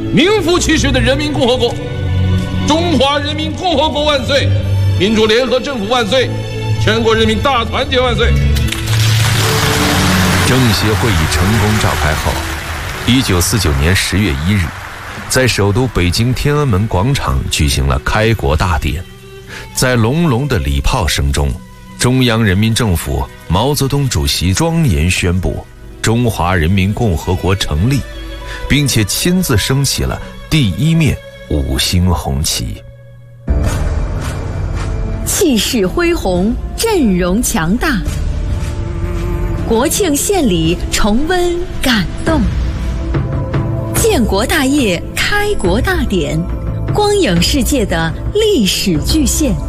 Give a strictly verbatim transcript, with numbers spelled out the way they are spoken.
名副其实的人民共和国。中华人民共和国万岁！民主联合政府万岁！全国人民大团结万岁！ 政协会议成功召开后，一九四九年十月一日，在首都北京天安门广场举行了开国大典。在隆隆的礼炮声中，中央人民政府毛泽东主席庄严宣布中华人民共和国成立，并且亲自升起了第一面五星红旗。 气势恢宏，阵容强大，国庆献礼重温感动，建国大业开国大典，光影世界的历史巨献。